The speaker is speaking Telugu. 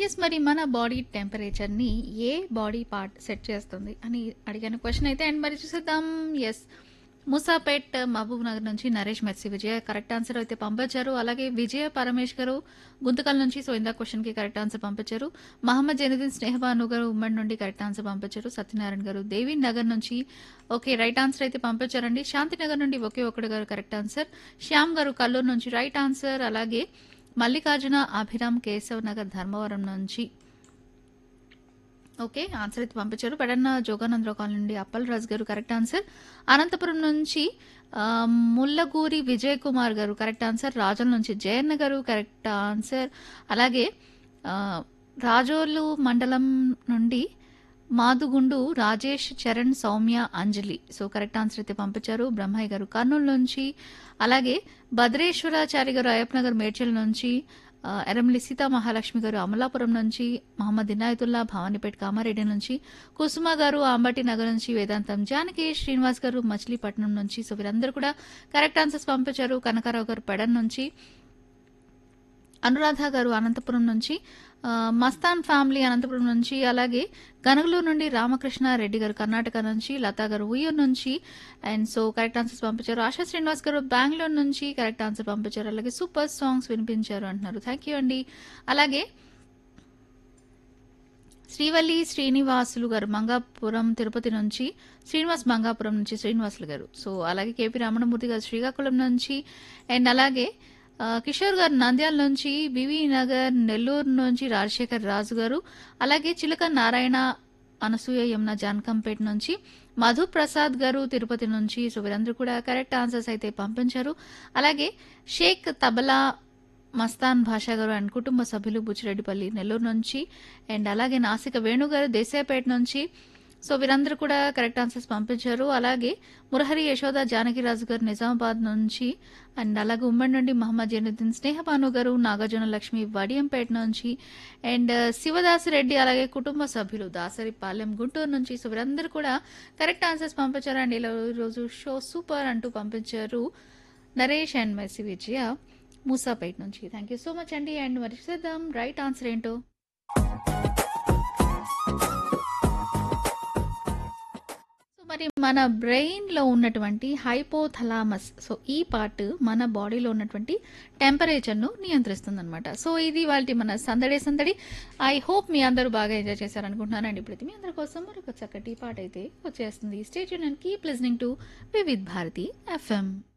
యెస్. మరి మన బాడీ టెంపరేచర్‌ని ఏ బాడీ పార్ట్ సెట్ చేస్తుంది అని అడిగిన క్వెషన్ అయితే అండ్ మరి చూసేద్దాం. యెస్. మూసాపేట్ మహబూబ్‌నగర్ నుంచి నరేష్ మెర్సీ విజయ కరెక్ట్ ఆన్సర్ అయితే పంపించారు. అలాగే విజయ పరమేష్ గారు గుంతకల్ నుంచి సో ఇందాక క్వెషన్‌కి కరెక్ట్ ఆన్సర్ పంపించారు. మహమ్మద్ జైనుద్దీన్ స్నేహబాను గారు ఉమ్మడి నుండి కరెక్ట్ ఆన్సర్ పంపించారు. సత్యనారాయణ గారు దేవి నగర్ నుంచి ఓకే రైట్ ఆన్సర్ అయితే పంపించారండి. శాంతినగర్ నుండి ఒకే ఒక్కడు గారు కరెక్ట్ ఆన్సర్. శ్యామ్ గారు కల్లూరు నుంచి రైట్ ఆన్సర్. అలాగే మల్లికార్జున అభిరామ్ కేశవ్ నగర్ ధర్మవరం నుంచి ఓకే ఆన్సర్ అయితే పంపించారు. పెడన్న జోగానందరావు కాలనీ నుండి అప్పల్ రాజు గారు కరెక్ట్ ఆన్సర్. అనంతపురం నుంచి ముల్లగూరి విజయ్ కుమార్ గారు కరెక్ట్ ఆన్సర్. రాజుల నుంచి జయన్న గారు కరెక్ట్ ఆన్సర్. అలాగే ఆ, రాజోలు మండలం నుండి మాదుగుండు రాజేష్ చరణ్ సౌమ్య అంజలి సో కరెక్ట్ ఆన్సర్ అయితే పంపించారు. బ్రహ్మయ్య గారు కర్నూలు నుంచి అలాగే భద్రేశ్వరాచారి గారు అయ్యప్పనగర్ మేడ్చల్ నుంచి ఎర్రమల్లి సీతా మహాలక్ష్మి గారు అమలాపురం నుంచి మహమ్మద్ ఇనాయతుల్లా భవానీపేట కామారెడ్డి నుంచి కుసుమ గారు అంబటి నగర్ నుంచి వేదాంతం జానకి శ్రీనివాస్ గారు మచిలీపట్నం నుంచి సో వీరందరూ కూడా కరెక్ట్ ఆన్సర్స్ పంపించారు. కనకారావు గారు పెడన్ నుంచి అనురాధ గారు అనంతపురం నుంచి మస్తాన్ ఫ్యామిలీ అనంతపురం నుంచి అలాగే గనగలూరు నుండి రామకృష్ణ రెడ్డి గారు కర్ణాటక నుంచి లతా గారు ఉయ్యూరు నుంచి అండ్ సో కరెక్ట్ ఆన్సర్స్ పంపించారు. ఆశా శ్రీనివాస్ గారు బెంగళూరు నుంచి కరెక్ట్ ఆన్సర్ పంపించారు. అలాగే సూపర్ సాంగ్స్ వినిపించారు అంటున్నారు. థ్యాంక్ యూ అండి. అలాగే శ్రీవల్లి శ్రీనివాసులు గారు మంగాపురం తిరుపతి నుంచి శ్రీనివాస్ మంగాపురం నుంచి శ్రీనివాసులు గారు సో అలాగే కేపీ రమణమూర్తి గారు శ్రీకాకుళం నుంచి అండ్ అలాగే కిషోర్ గారు నంద్యాల నుంచి వివి నగర్ నెల్లూరు నుంచి రాజశేఖర్ రాజు గారు అలాగే చిలక నారాయణ అనసూయ యమున జానకంపేట నుంచి మధు ప్రసాద్ గారు తిరుపతి నుంచి సో వీరందరూ కూడా కరెక్ట్ ఆన్సర్స్ అయితే పంపించారు. అలాగే షేక్ తబలా మస్తాన్ భాషా గారు అండ్ కుటుంబ సభ్యులు బుచ్చిరెడ్డిపల్లి నెల్లూరు నుంచి అండ్ అలాగే నాసిక వేణుగారు దేశాయపేట నుంచి సో వీరందరూ కూడా కరెక్ట్ ఆన్సర్స్ పంపించారు. అలాగే మురహరి యశోద జానకిరాజు గారు నిజామాబాద్ నుంచి అండ్ అలాగే ఉమ్మడి నుండి మహమ్మద్ జైనుద్దీన్ స్నేహబాను గారు నాగార్జున లక్ష్మి వడియంపేట నుంచి అండ్ శివదాసిరెడ్డి అలాగే కుటుంబ సభ్యులు దాసరిపాలెం గుంటూరు నుంచి సో వీరందరూ కూడా కరెక్ట్ ఆన్సర్స్ పంపించారు. అండ్ ఇలా ఈరోజు షో సూపర్ అంటూ పంపించారు నరేష్ అండ్ మెర్సీ విజయ మూసాపేట్ నుంచి. థ్యాంక్ యూ సో మచ్ అండి. అండ్ మరి చూద్దాం రైట్ ఆన్సర్ ఏంటో. మరి మన బ్రెయిన్ లో ఉన్నటువంటి హైపోథలామస్ సో ఈ పార్ట్ మన బాడీలో ఉన్నటువంటి టెంపరేచర్ ను నియంత్రిస్తుంది అనమాట. సో ఇది వాళ్ళ మన సందడి. ఐ హోప్ మీ అందరూ బాగా ఎంజాయ్ చేశారనుకుంటున్నాను. అండ్ ఇప్పుడైతే మీ అందరి కోసం మరొక చక్కటి పాట అయితే వచ్చేస్తుంది. Stay tune and keep listening to Vividh Bharati FM.